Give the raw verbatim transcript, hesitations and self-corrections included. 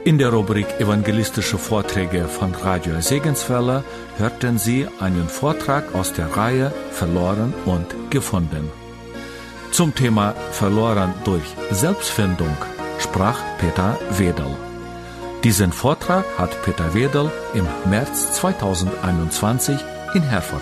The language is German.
In der Rubrik Evangelistische Vorträge von Radio Segenswelle hörten Sie einen Vortrag aus der Reihe Verloren und gefunden. Zum Thema Verloren durch Selbstfindung sprach Peter Wedel. Diesen Vortrag hat Peter Wedel im März zweitausendeinundzwanzig in Herford